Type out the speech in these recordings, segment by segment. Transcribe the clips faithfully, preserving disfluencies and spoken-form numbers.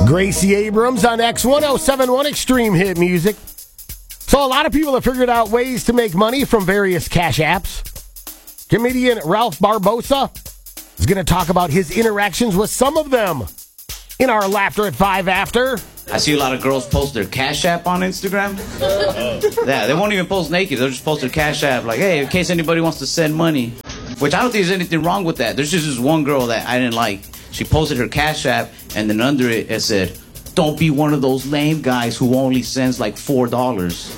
Gracie Abrams on X ten seventy-one Extreme Hit Music. So a lot of people have figured out ways to make money from various cash apps. Comedian Ralph Barbosa is going to talk about his interactions with some of them in our Laughter at five After. I see a lot of girls post their Cash App on Instagram. Yeah, they won't even post naked. They'll just post their Cash App like, hey, in case anybody wants to send money. Which I don't think there's anything wrong with that. There's just this one girl that I didn't like. She posted her Cash App, and then under it, it said, don't be one of those lame guys who only sends like four dollars.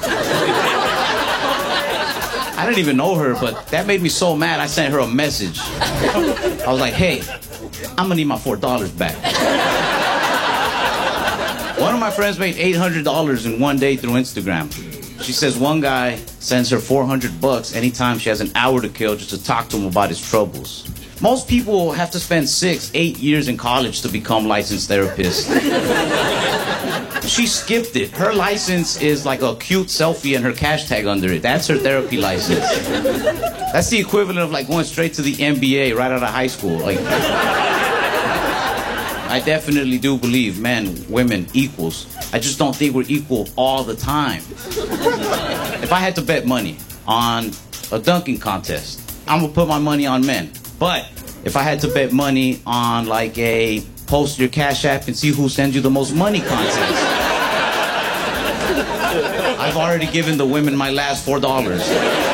I didn't even know her, but that made me so mad, I sent her a message. I was like, hey, I'm gonna need my four dollars back. One of my friends made eight hundred dollars in one day through Instagram. She says one guy sends her four hundred bucks anytime she has an hour to kill just to talk to him about his troubles. Most people have to spend six, eight years in college to become licensed therapists. She skipped it. Her license is like a cute selfie and her cash tag under it. That's her therapy license. That's the equivalent of like going straight to the N B A right out of high school. Like, I definitely do believe men, women, equals. I just don't think we're equal all the time. If I had to bet money on a dunking contest, I'm gonna put my money on men. But if I had to bet money on like a post your Cash App and see who sends you the most money contest, I've already given the women my last four dollars.